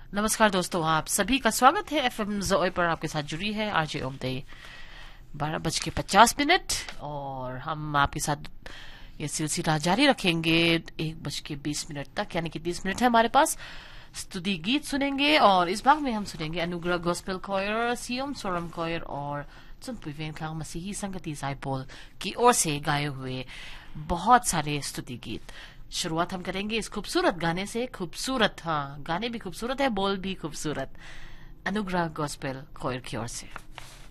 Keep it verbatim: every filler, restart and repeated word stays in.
नमस्कार दोस्तों, आप सभी का स्वागत है एफएम जोए पर। आपके साथ जुड़ी है आरजे ओमदे। बारह बज के पचास मिनट और हम आपके साथ ये सिलसिला जारी रखेंगे एक बज के बीस मिनट तक, यानी कि तीस मिनट है हमारे पास। स्तुति गीत सुनेंगे और इस भाग में हम सुनेंगे अनुग्रह गॉस्पेल कॉयर, सियोम सोरम कॉयर और चुनपुवेन क्लांग मसीही संगति साइपोल की ओर से गाए हुए बहुत सारे स्तुति गीत। शुरुआत हम करेंगे इस खूबसूरत गाने से। खूबसूरत, हाँ, गाने भी खूबसूरत है, बोल भी खूबसूरत। अनुग्रह गॉस्पेल कॉयर की ओर से।